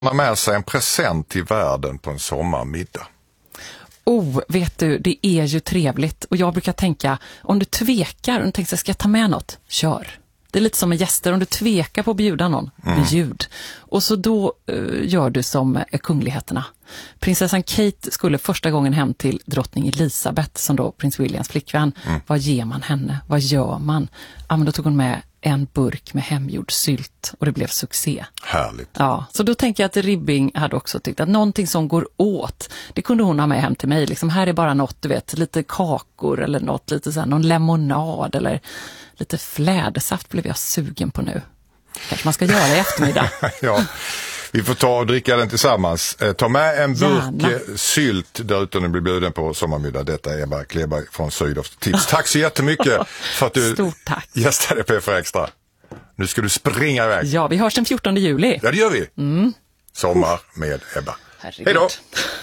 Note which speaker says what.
Speaker 1: Man har med sig en present till världen på en sommarmiddag.
Speaker 2: Vet du, det är ju trevligt. Och jag brukar tänka, om du tvekar och tänker, ska jag ta med något? Kör. Det är lite som med gäster, om du tvekar på att bjuda någon, bjud. Och så då gör du som kungligheterna. Prinsessan Kate skulle första gången hem till drottning Elizabeth, som då prins Williams flickvän. Vad ger man henne? Vad gör man? Ja, men då tog hon med en burk med hemgjord sylt och det blev succé.
Speaker 1: Härligt.
Speaker 2: Ja, så då tänker jag att Ribbing hade också tyckt att någonting som går åt, det kunde hon ha med hem till mig. Liksom, här är bara något, du vet, lite kakor eller något, lite så här, någon lemonad eller lite flädersaft blev jag sugen på nu. Kanske man ska göra i eftermiddag.
Speaker 1: Ja, vi får ta och dricka den tillsammans. Ta med en burk sylt där ute när du blir bjuden på sommarmiddag. Detta är Ebba Kleberg från Sydow Tips. Tack så jättemycket för att du gästade PFR Extra. Nu ska du springa iväg.
Speaker 2: Ja, vi hörs den 14 juli.
Speaker 1: Ja, det gör vi. Sommar med Ebba.
Speaker 2: Hej då.